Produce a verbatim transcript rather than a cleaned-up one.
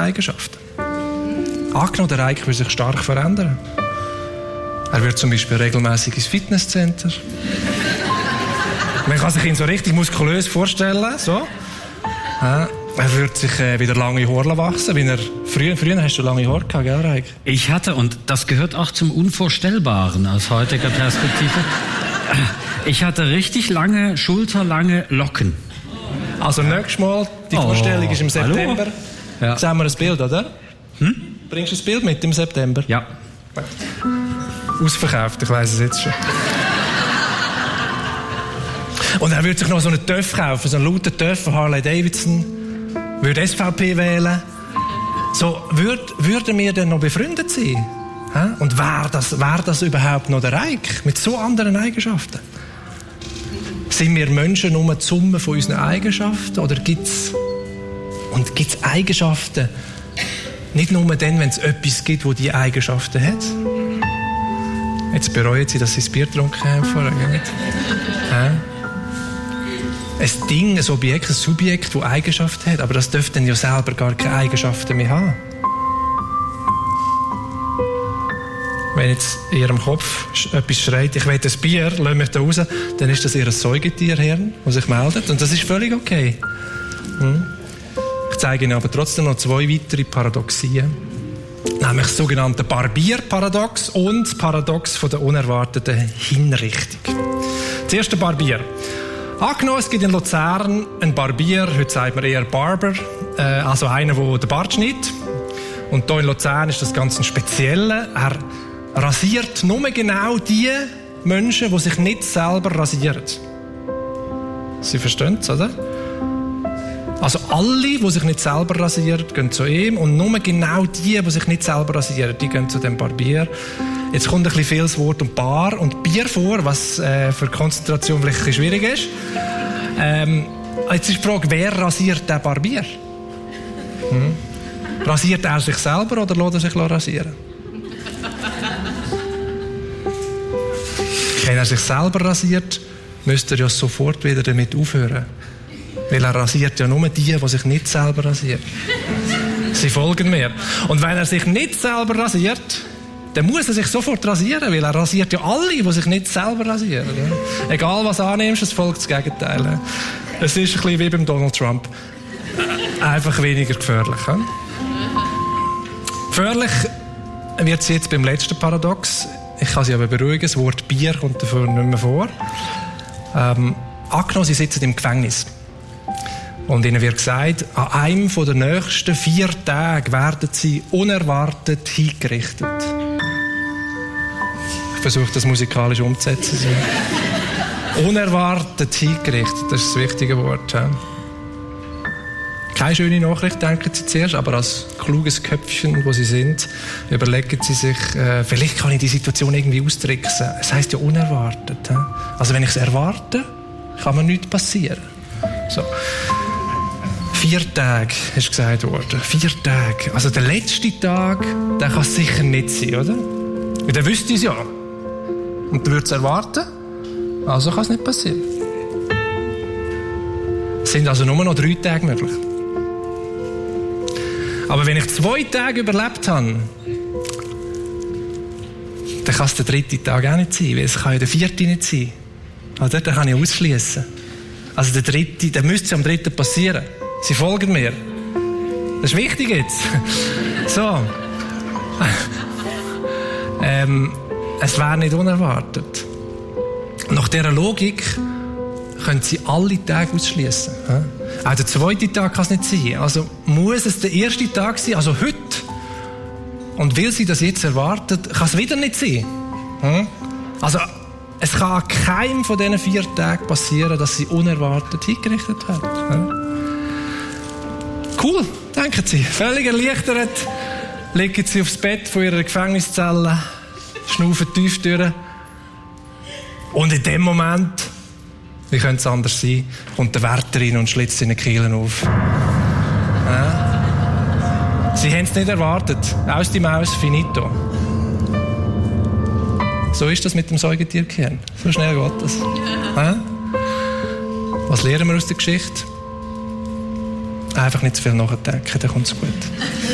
Eigenschaften. Angenommen, der Reik würde sich stark verändern. Er würde zum Beispiel regelmäßig ins Fitnesscenter. Man kann sich ihn so richtig muskulös vorstellen. So. Ja, er würde sich äh, wieder lange Haare wachsen. Wie er, früher, früher hast du lange Haare gehabt, gell, Reik? Ich hatte, und das gehört auch zum Unvorstellbaren aus heutiger Perspektive, ich hatte richtig lange, schulterlange Locken. Also nächstes Mal, die oh, Vorstellung ist im September. Ja. Sehen wir ein Bild, oder? Hm? Bringst du das Bild mit im September? Ja. Ausverkauft, ich weiss es jetzt schon. Und er würde sich noch so einen Töff kaufen, so einen lauten Töff von Harley Davidson, würde S V P wählen. So, würd, würden wir dann noch befreundet sein? Hä? Und wäre das, wär das überhaupt noch der Reik mit so anderen Eigenschaften? Sind wir Menschen nur die Summe von unseren Eigenschaften? Oder gibt's, und gibt es Eigenschaften, nicht nur dann, wenn es etwas gibt, das diese Eigenschaften hat? Jetzt bereuen Sie, dass Sie das Bier getrunken haben vorher, gell? Hä? Ein Ding, ein Objekt, ein Subjekt, das Eigenschaften hat, aber das dürfte dann ja selber gar keine Eigenschaften mehr haben. Wenn jetzt in Ihrem Kopf etwas schreit, ich will ein Bier, lass mich da raus, dann ist das Ihr Säugetierhirn, das sich meldet. Und das ist völlig okay. Hm? Ich zeige Ihnen aber trotzdem noch zwei weitere Paradoxien. Nämlich das sogenannte Barbier-Paradox und das Paradox von der unerwarteten Hinrichtung. Das erste Barbier. Angenommen, es gibt in Luzern einen Barbier, heute sagt man eher Barber, äh, also einer, der den Bart schneidet. Und hier in Luzern ist das ganz ein Spezieller. Er rasiert nur genau die Menschen, die sich nicht selber rasieren. Sie verstehen es, oder? Also alle, die sich nicht selber rasieren, gehen zu ihm. Und nur genau die, die sich nicht selber rasieren, die gehen zu dem Barbier. Jetzt kommt ein bisschen viel das Wort und Bar und Bier vor, was äh, für Konzentration vielleicht ein bisschen schwierig ist. Ähm, jetzt ist die Frage, wer rasiert den Barbier? Hm? Rasiert er sich selber oder lässt er sich rasieren? Wenn er sich selber rasiert, müsste er ja sofort wieder damit aufhören. Weil er rasiert ja nur die, die sich nicht selber rasieren. Sie folgen mir. Und wenn er sich nicht selber rasiert, dann muss er sich sofort rasieren, weil er rasiert ja alle, die sich nicht selber rasieren. Egal was du annimmst, es folgt das Gegenteil. Es ist ein bisschen wie beim Donald Trump. Einfach weniger gefährlich. He? Gefährlich wird es jetzt beim letzten Paradox. Ich kann Sie aber beruhigen, das Wort Bier kommt dafür nicht mehr vor. Ähm, angenommen, Sie sitzen im Gefängnis. Und Ihnen wird gesagt, an einem der nächsten vier Tage werden Sie unerwartet hingerichtet. Ich versuche das musikalisch umzusetzen. Unerwartet hingerichtet, das ist das wichtige Wort. Ja. Keine schöne Nachricht, denken Sie zuerst, aber als kluges Köpfchen, wo Sie sind, überlegen Sie sich, äh, vielleicht kann ich die Situation irgendwie austricksen. Es heisst ja unerwartet. Ja. Also wenn ich es erwarte, kann mir nichts passieren. So. Vier Tage, ist gesagt worden. Vier Tage. Also der letzte Tag, der kann es sicher nicht sein, oder? Weil der wüsste es ja. Und du würdest es erwarten. Also kann es nicht passieren. Es sind also nur noch drei Tage möglich. Aber wenn ich zwei Tage überlebt habe, dann kann es der dritte Tag auch nicht sein, weil es kann ja der vierte nicht sein. Also den kann ich ausschließen. Also der dritte, der müsste am dritten passieren. Sie folgen mir. Das ist wichtig jetzt. So. ähm, es wäre nicht unerwartet. Nach dieser Logik können Sie alle Tage ausschließen. Auch der zweite Tag kann es nicht sein. Also muss es der erste Tag sein, also heute. Und weil Sie das jetzt erwarten, kann es wieder nicht sein. Also es kann an keinem von diesen vier Tagen passieren, dass Sie unerwartet hingerichtet werden. Cool, denken Sie. Völlig erleichtert legen Sie aufs Bett von Ihrer Gefängniszelle, schnaufen tief durch. Und in dem Moment, wie könnte es anders sein, kommt der Wärter rein und schlitzt seine Kehlen auf. Ja. Sie haben es nicht erwartet. Aus die Maus, finito. So ist das mit dem Säugetiergehirn. So schnell geht das. Ja. Was lernen wir aus der Geschichte? Einfach nicht zu viel nachdenken, dann kommt es gut.